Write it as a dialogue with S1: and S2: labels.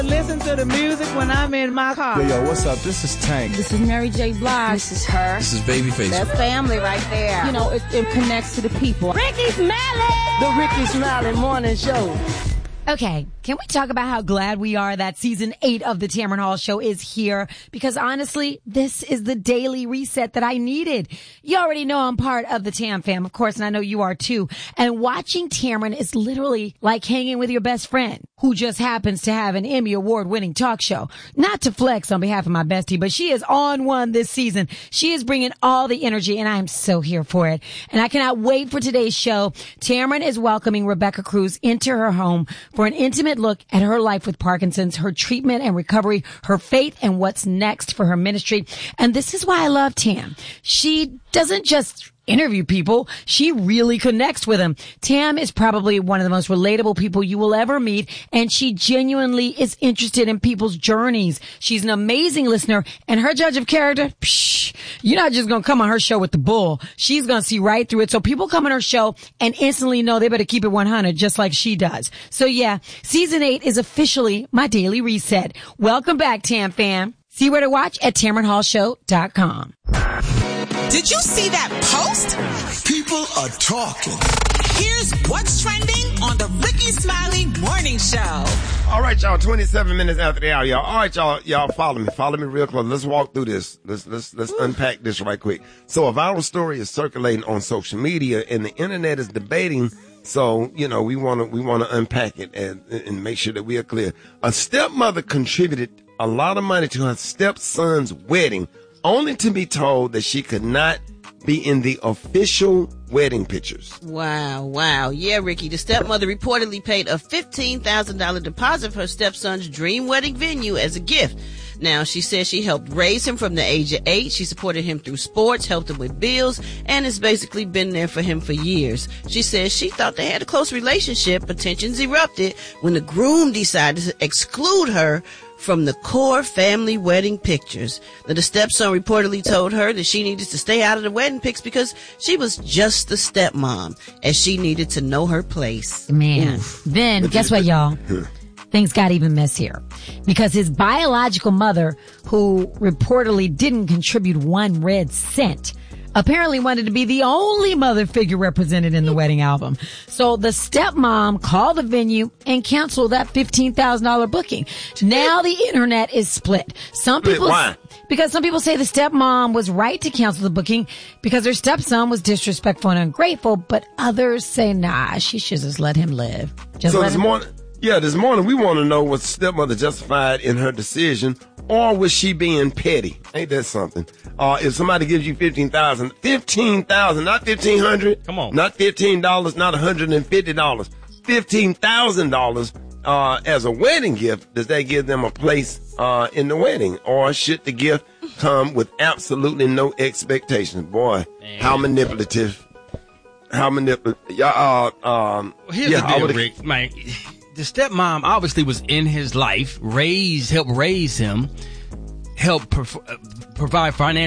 S1: Listen to the music when I'm in my car.
S2: Yo, what's up? This is Tank.
S3: This is Mary J. Blige.
S4: This is her.
S5: This is Babyface.
S3: That's family right there.
S4: You know, it connects to the people.
S3: Ricky Smiley!
S4: The Ricky Smiley Morning Show.
S6: Okay, can we talk about how glad we are that season 8 of the Tamron Hall Show is here? Because honestly, this is the daily reset that I needed. You already know I'm part of the Tam fam, of course, and I know you are too. And watching Tamron is literally like hanging with your best friend who just happens to have an Emmy Award-winning talk show. Not to flex on behalf of my bestie, but she is on one this season. She is bringing all the energy, and I am so here for it. And I cannot wait for today's show. Tamron is welcoming Rebecca Cruz into her home for an intimate look at her life with Parkinson's, her treatment and recovery, her faith, and what's next for her ministry. And this is why I love Tam. She doesn't just interview people. She really connects with them. Tam is probably one of the most relatable people you will ever meet, and she genuinely is interested in people's journeys. She's an amazing listener, and her judge of character, you're not just going to come on her show with the bull. She's going to see right through it. So people come on her show and instantly know they better keep it 100 just like she does. So yeah, season 8 is officially my daily reset. Welcome back, Tam fam. See where to watch at TamronHallShow.com.
S7: Did you see that post?
S8: People are talking.
S7: Here's what's trending on the Ricky Smiley Morning Show.
S9: All right, y'all, 27 minutes after the hour, y'all. All right, y'all follow me. Follow me real close. Let's walk through this. Let's unpack this right quick. So a viral story is circulating on social media and the internet is debating. So, you know, we want to unpack it and make sure that we are clear. A stepmother contributed a lot of money to her stepson's wedding, only to be told that she could not be in the official wedding pictures.
S10: Wow. Yeah, Ricky, the stepmother reportedly paid a $15,000 deposit for her stepson's dream wedding venue as a gift. Now, she says she helped raise him from the age of 8. She supported him through sports, helped him with bills, and has basically been there for him for years. She says she thought they had a close relationship, but tensions erupted when the groom decided to exclude her from the core family wedding pictures. Now, the stepson reportedly told her that she needed to stay out of the wedding pics because she was just the stepmom, and she needed to know her place.
S6: Man, then guess what, y'all? Things got even messier because his biological mother, who reportedly didn't contribute 1 red cent, apparently wanted to be the only mother figure represented in the wedding album. So the stepmom called the venue and canceled that $15,000 booking. Now the internet is split.
S9: Why?
S6: Because some people say the stepmom was right to cancel the booking because her stepson was disrespectful and ungrateful, but others say, nah, she should just let him live.
S9: This morning we want to know, was stepmother justified in her decision, or was she being petty? Ain't that something? If somebody gives you $15,000, not $1,500.
S5: Come on.
S9: Not $15, not $150. $15,000 as a wedding gift. Does that give them a place in the wedding, or should the gift come with absolutely no expectations? Boy, man. How manipulative. Here's the
S5: deal, Rick. Man, the stepmom obviously was in his life, helped raise him, helped provide financial